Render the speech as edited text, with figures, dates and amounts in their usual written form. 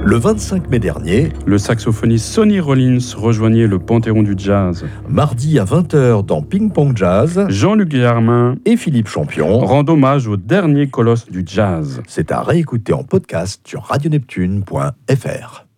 Le 25 mai dernier, le saxophoniste Sonny Rollins rejoignait le Panthéon du Jazz. Mardi à 20h dans Ping Pong Jazz, Jean-Luc Guillermin et Philippe Champion rend hommage au dernier colosse du jazz. C'est à réécouter en podcast sur radioneptune.fr.